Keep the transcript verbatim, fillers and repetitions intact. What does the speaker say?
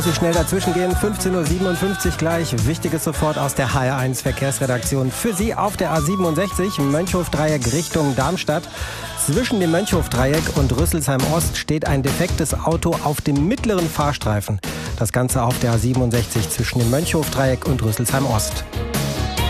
Sie schnell dazwischen gehen, fünfzehn Uhr siebenundfünfzig gleich. Wichtiges sofort aus der H R eins Verkehrsredaktion. Für Sie auf der A siebenundsechzig, Mönchhof-Dreieck Richtung Darmstadt. Zwischen dem Mönchhof-Dreieck und Rüsselsheim-Ost steht ein defektes Auto auf dem mittleren Fahrstreifen. Das Ganze auf der A siebenundsechzig zwischen dem Mönchhof-Dreieck und Rüsselsheim-Ost.